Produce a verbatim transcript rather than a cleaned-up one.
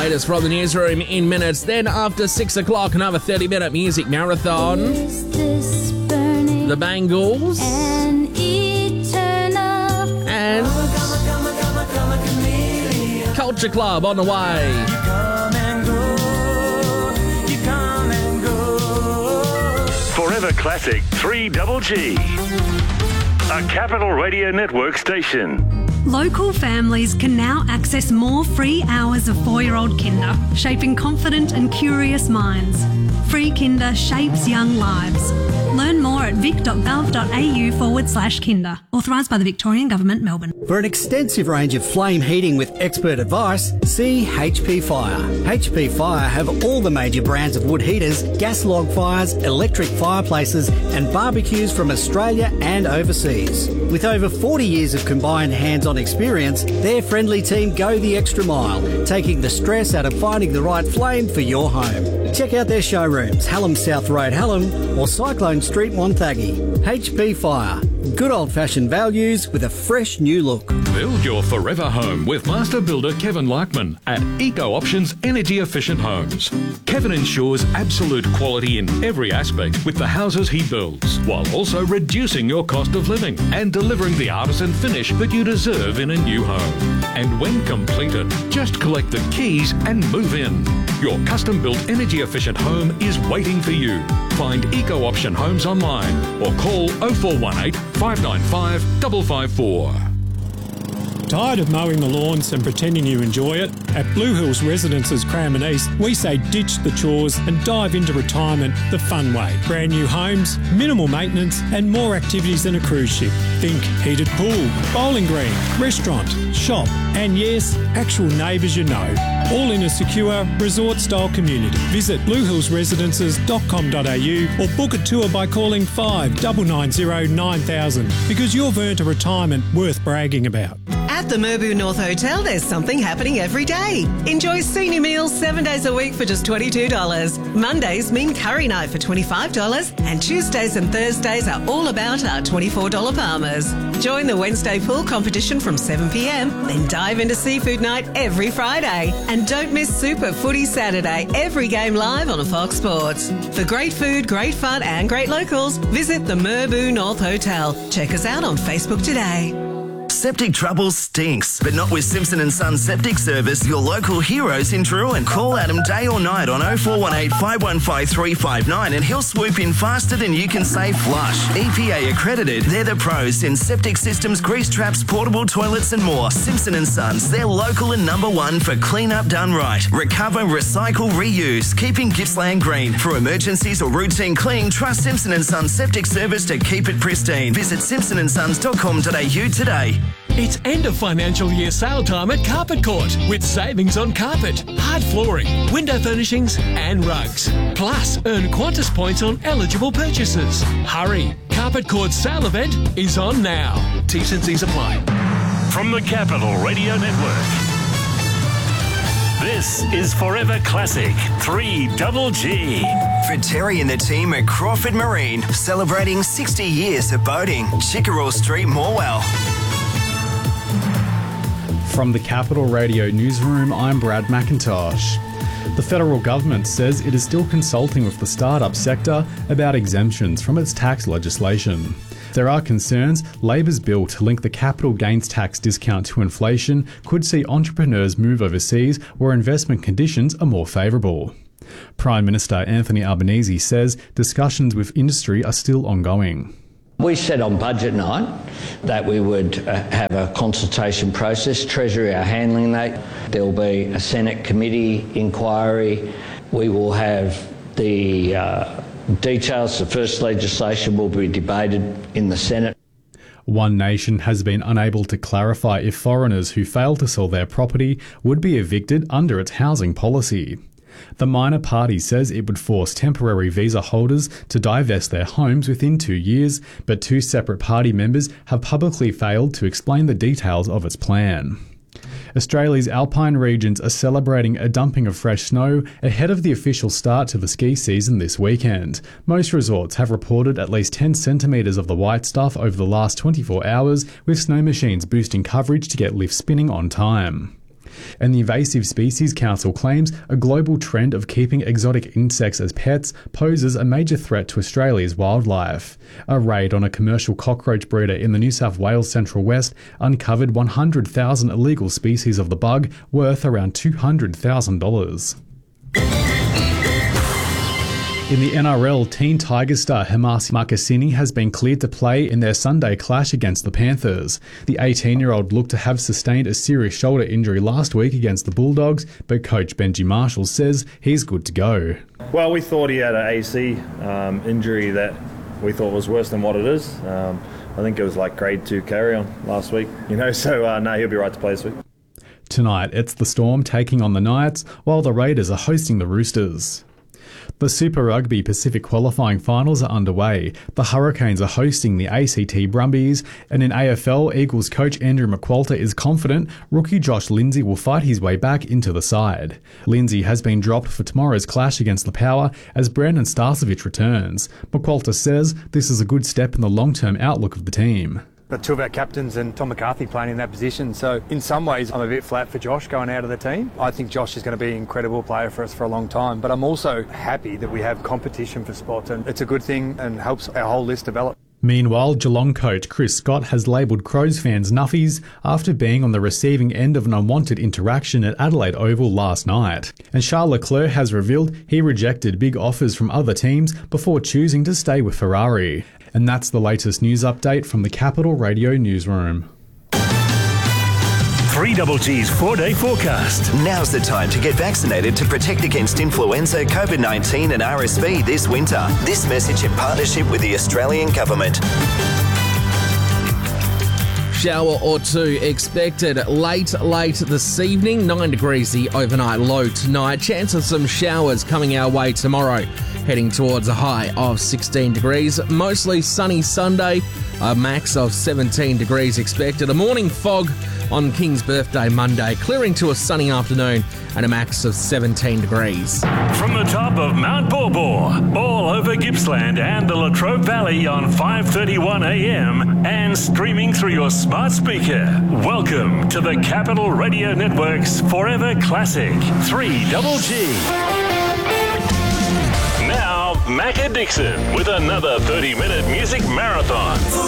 latest from the newsroom in minutes. Then after six o'clock, another thirty-minute music marathon. The Bangles. And Culture Club on the way. Forever Classic three Double G. A Capital Radio Network station. Local families can now access more free hours of four-year-old Kinder, shaping confident and curious minds. Free Kinder shapes young lives. Learn more at vic.gov.au forward slash Kinder. Authorised by the Victorian Government, Melbourne. For an extensive range of flame heating with expert advice, see H P Fire. H P Fire have all the major brands of wood heaters, gas log fires, electric fireplaces and barbecues from Australia and overseas. With over forty years of combined hands-on experience, their friendly team go the extra mile, taking the stress out of finding the right flame for your home. Check out their showrooms, Hallam South Road, Hallam, or Cyclone Street, Wonthaggi. H P Fire. Good old-fashioned values with a fresh new look. Build your forever home with master builder Kevin Laikman at Eco Options Energy Efficient Homes. Kevin ensures absolute quality in every aspect with the houses he builds, while also reducing your cost of living and delivering the artisan finish that you deserve in a new home. And when completed, just collect the keys and move in. Your custom-built energy-efficient home is waiting for you. Find Eco Option Homes online or call oh four one eight, five nine five, five five four. Tired of mowing the lawns and pretending you enjoy it? At Blue Hills Residences Cranbourne East, we say ditch the chores and dive into retirement the fun way. Brand new homes, minimal maintenance and more activities than a cruise ship. Think heated pool, bowling green, restaurant, shop and yes, actual neighbours you know. All in a secure, resort-style community. Visit blue hills residences dot com dot a u or book a tour by calling five nine nine zero nine thousand because you've earned a retirement worth bragging about. At the Merbau North Hotel, there's something happening every day. Enjoy senior meals seven days a week for just twenty-two dollars. Mondays mean curry night for twenty-five dollars and Tuesdays and Thursdays are all about our twenty-four dollars Palmers. Join the Wednesday pool competition from seven p m, then dive into seafood night every Friday. And don't miss Super Footy Saturday, every game live on Fox Sports. For great food, great fun and great locals, visit the Merbau North Hotel. Check us out on Facebook today. Septic trouble stinks, but not with Simpson and Son Septic Service, your local heroes in Drouin. Call Adam day or night on oh four one eight, five one five, three five nine and he'll swoop in faster than you can say flush. E P A accredited, they're the pros in septic systems, grease traps, portable toilets and more. Simpson and Sons, they're local and number one for clean up done right. Recover, recycle, reuse, keeping Gippsland green. For emergencies or routine clean, trust Simpson and Sons Septic Service to keep it pristine. Visit simpson and sons dot com dot a u today. It's end of financial year sale time at Carpet Court with savings on carpet, hard flooring, window furnishings and rugs. Plus, earn Qantas points on eligible purchases. Hurry, Carpet Court's sale event is on now. T's and C's apply. From the Capital Radio Network, this is Forever Classic three Double G. For Terry and the team at Crawford Marine, celebrating sixty years of boating. Chickerell Street, Morwell. From the Capital Radio Newsroom, I'm Brad McIntosh. The federal government says it is still consulting with the startup sector about exemptions from its tax legislation. There are concerns Labor's bill to link the capital gains tax discount to inflation could see entrepreneurs move overseas where investment conditions are more favourable. Prime Minister Anthony Albanese says discussions with industry are still ongoing. We said on budget night that we would uh, have a consultation process. Treasury are handling that. There will be a Senate committee inquiry. We will have the uh, details. The first legislation will be debated in the Senate. One Nation has been unable to clarify if foreigners who fail to sell their property would be evicted under its housing policy. The minor party says it would force temporary visa holders to divest their homes within two years, but two separate party members have publicly failed to explain the details of its plan. Australia's alpine regions are celebrating a dumping of fresh snow ahead of the official start to the ski season this weekend. Most resorts have reported at least ten centimetres of the white stuff over the last twenty-four hours, with snow machines boosting coverage to get lifts spinning on time. And the Invasive Species Council claims a global trend of keeping exotic insects as pets poses a major threat to Australia's wildlife. A raid on a commercial cockroach breeder in the New South Wales Central West uncovered one hundred thousand illegal species of the bug, worth around two hundred thousand dollars. In the N R L, Teen Tigers star Hamasi Marcassini has been cleared to play in their Sunday clash against the Panthers. The eighteen-year-old looked to have sustained a serious shoulder injury last week against the Bulldogs, but coach Benji Marshall says he's good to go. Well, we thought he had an A C um, injury that we thought was worse than what it is. Um, I think it was like grade two carry on last week, you know, so uh, no, he'll be right to play this week. Tonight, it's the Storm taking on the Knights, while the Raiders are hosting the Roosters. The Super Rugby Pacific qualifying finals are underway. The Hurricanes are hosting the A C T Brumbies, and in A F L, Eagles coach Andrew McQualter is confident rookie Josh Lindsay will fight his way back into the side. Lindsay has been dropped for tomorrow's clash against the Power as Brandon Starcevich returns. McQualter says this is a good step in the long-term outlook of the team. Got two of our captains and Tom McCarthy playing in that position, so in some ways I'm a bit flat for Josh going out of the team. I think Josh is going to be an incredible player for us for a long time, but I'm also happy that we have competition for spots, and it's a good thing and helps our whole list develop. Meanwhile, Geelong coach Chris Scott has labelled Crows fans nuffies after being on the receiving end of an unwanted interaction at Adelaide Oval last night. And Charles Leclerc has revealed he rejected big offers from other teams before choosing to stay with Ferrari. And that's the latest news update from the Capital Radio Newsroom. three Double G's four-day forecast. Now's the time to get vaccinated to protect against influenza, COVID nineteen and R S V this winter. This message in partnership with the Australian Government. Shower or two expected late, late this evening. nine degrees the overnight low tonight. Chance of some showers coming our way tomorrow. Heading towards a high of sixteen degrees. Mostly sunny Sunday. A max of seventeen degrees expected. A morning fog on King's birthday Monday. Clearing to a sunny afternoon and a max of seventeen degrees. From the top of Mount Borbor, all over Gippsland and the Latrobe Valley on five thirty-one a m and streaming through your smart speaker. Welcome to the Capital Radio Network's Forever Classic three Double G. Now, Macca Dixon with another thirty-minute music marathon.